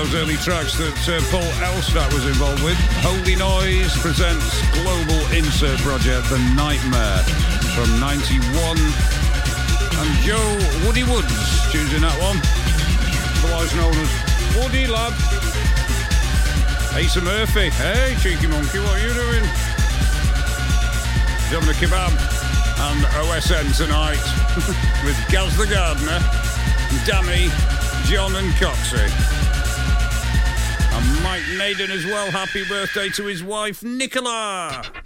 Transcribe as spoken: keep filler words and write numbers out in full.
those early tracks that uh, Paul Elstad was involved with. Holy Noise presents global insert project The Nightmare from ninety-one. And Joe Woody Woods choosing that one, otherwise known as Woody Lad. Asa Murphy, hey cheeky monkey, what are you doing? Having a kebab and O S N tonight with Gaz the Gardener, Danny, John and Coxie. And Mike Naden as well. Happy birthday to his wife, Nicola.